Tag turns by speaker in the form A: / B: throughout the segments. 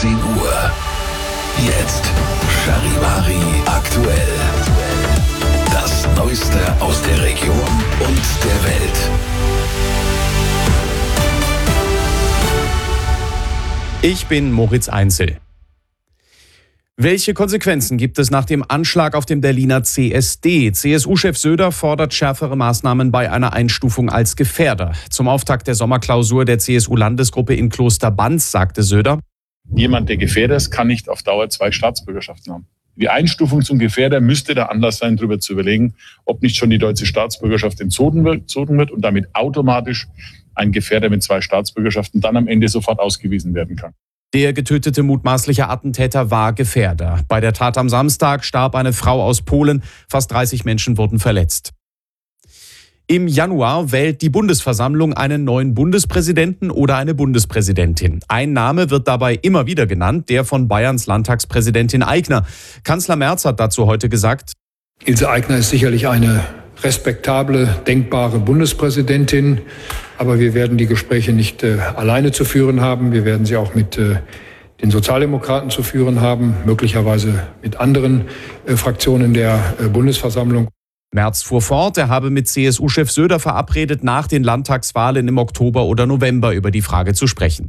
A: 18 Uhr. Jetzt Charivari aktuell. Das Neueste aus der Region und der Welt.
B: Ich bin Moritz Einzel. Welche Konsequenzen gibt es nach dem Anschlag auf dem Berliner CSD? CSU-Chef Söder fordert schärfere Maßnahmen bei einer Einstufung als Gefährder. Zum Auftakt der Sommerklausur der CSU-Landesgruppe in Klosterbanz sagte Söder:
C: Jemand, der Gefährder ist, kann nicht auf Dauer 2 Staatsbürgerschaften haben. Die Einstufung zum Gefährder müsste der Anlass sein, darüber zu überlegen, ob nicht schon die deutsche Staatsbürgerschaft entzogen wird und damit automatisch ein Gefährder mit 2 Staatsbürgerschaften dann am Ende sofort ausgewiesen werden kann.
B: Der getötete mutmaßliche Attentäter war Gefährder. Bei der Tat am Samstag starb eine Frau aus Polen. Fast 30 Menschen wurden verletzt. Im Januar wählt die Bundesversammlung einen neuen Bundespräsidenten oder eine Bundespräsidentin. Ein Name wird dabei immer wieder genannt, der von Bayerns Landtagspräsidentin Aigner. Kanzler Merz hat dazu heute gesagt:
D: Ilse Aigner ist sicherlich eine respektable, denkbare Bundespräsidentin. Aber wir werden die Gespräche nicht alleine zu führen haben. Wir werden sie auch mit den Sozialdemokraten zu führen haben, möglicherweise mit anderen Fraktionen der Bundesversammlung.
B: Merz fuhr fort, er habe mit CSU-Chef Söder verabredet, nach den Landtagswahlen im Oktober oder November über die Frage zu sprechen.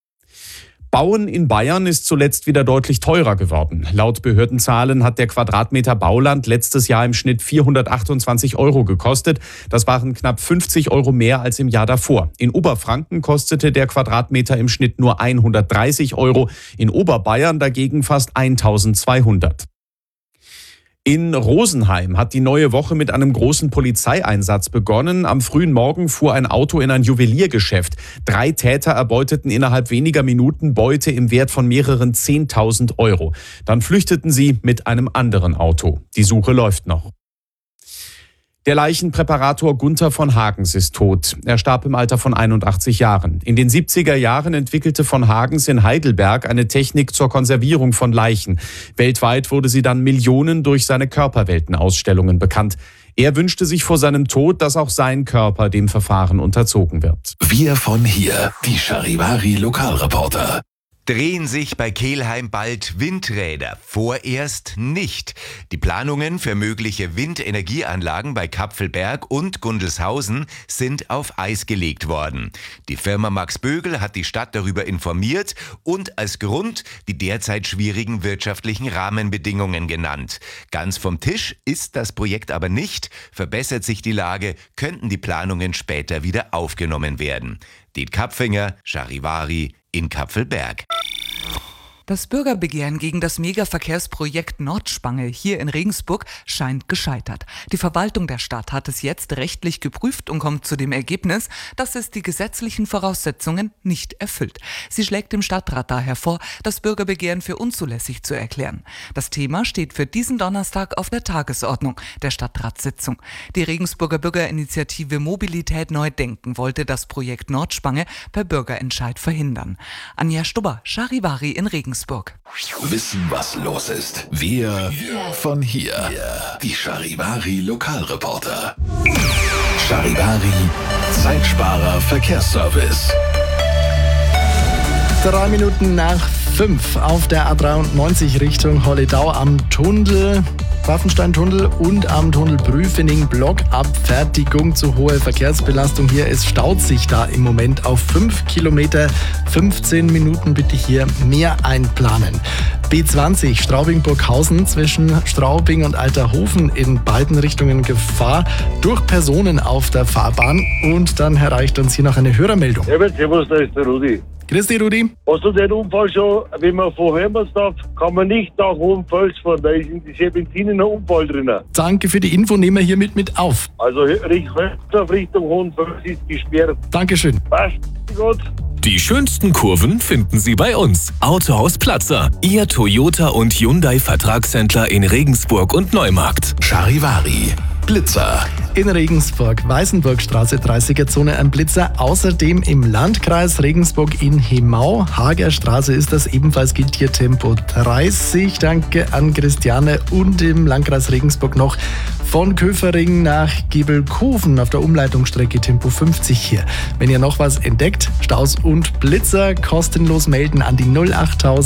B: Bauen in Bayern ist zuletzt wieder deutlich teurer geworden. Laut Behördenzahlen hat der Quadratmeter Bauland letztes Jahr im Schnitt 428 € gekostet. Das waren knapp 50 € mehr als im Jahr davor. In Oberfranken kostete der Quadratmeter im Schnitt nur 130 €, in Oberbayern dagegen fast 1200. In Rosenheim hat die neue Woche mit einem großen Polizeieinsatz begonnen. Am frühen Morgen fuhr ein Auto in ein Juweliergeschäft. 3 Täter erbeuteten innerhalb weniger Minuten Beute im Wert von mehreren 10.000 €. Dann flüchteten sie mit einem anderen Auto. Die Suche läuft noch. Der Leichenpräparator Gunther von Hagens ist tot. Er starb im Alter von 81 Jahren. In den 70er Jahren entwickelte von Hagens in Heidelberg eine Technik zur Konservierung von Leichen. Weltweit wurde sie dann Millionen durch seine Körperweltenausstellungen bekannt. Er wünschte sich vor seinem Tod, dass auch sein Körper dem Verfahren unterzogen wird.
A: Wir von hier, die Charivari Lokalreporter.
E: Drehen sich bei Kelheim bald Windräder? Vorerst nicht. Die Planungen für mögliche Windenergieanlagen bei Kapfelberg und Gundelshausen sind auf Eis gelegt worden. Die Firma Max Bögel hat die Stadt darüber informiert und als Grund die derzeit schwierigen wirtschaftlichen Rahmenbedingungen genannt. Ganz vom Tisch ist das Projekt aber nicht. Verbessert sich die Lage, könnten die Planungen später wieder aufgenommen werden. Diet Kapfinger, Charivari in Kapfelberg.
F: Das Bürgerbegehren gegen das Megaverkehrsprojekt Nordspange hier in Regensburg scheint gescheitert. Die Verwaltung der Stadt hat es jetzt rechtlich geprüft und kommt zu dem Ergebnis, dass es die gesetzlichen Voraussetzungen nicht erfüllt. Sie schlägt dem Stadtrat daher vor, das Bürgerbegehren für unzulässig zu erklären. Das Thema steht für diesen Donnerstag auf der Tagesordnung der Stadtratssitzung. Die Regensburger Bürgerinitiative Mobilität Neu Denken wollte das Projekt Nordspange per Bürgerentscheid verhindern. Anja Stubber, Charivari in Regensburg.
A: Wissen, was los ist. Wir von hier. Die Charivari Lokalreporter. Charivari Zeitsparer Verkehrsservice.
G: 3 Minuten nach 5 auf der A93 Richtung Holledau am Tunnel, Waffensteintunnel und am Tunnel Prüfening Blockabfertigung zu hohe Verkehrsbelastung. Hier, es staut sich da im Moment auf 5 Kilometer. 15 Minuten bitte hier mehr einplanen. B20 Straubing-Burghausen zwischen Straubing und Alterhofen in beiden Richtungen Gefahr durch Personen auf der Fahrbahn. Und dann erreicht uns hier noch eine Hörermeldung.
H: Servus, da ist der Rudi.
G: Grüß dich, Rudi.
H: Hast du den Unfall schon, wenn man von Hermersdorf, kann man nicht nach Hohenfels fahren, da ist in die Serpentine ein Unfall drin.
G: Danke für die Info, nehmen wir hiermit mit auf.
H: Also Richtung Hohenfels ist gesperrt.
G: Dankeschön.
H: Passt, gut.
I: Die schönsten Kurven finden Sie bei uns. Autohaus Platzer, Ihr Toyota und Hyundai Vertragshändler in Regensburg und Neumarkt.
A: Charivari Blitzer.
G: In Regensburg, Weißenburgstraße, 30er-Zone, ein Blitzer. Außerdem im Landkreis Regensburg in Hemau, Hagerstraße ist das, ebenfalls gilt hier Tempo 30. Danke an Christiane. Und im Landkreis Regensburg noch von Köfering nach Gebelkofen auf der Umleitungsstrecke Tempo 50 hier. Wenn ihr noch was entdeckt, Staus und Blitzer, kostenlos melden an die 08000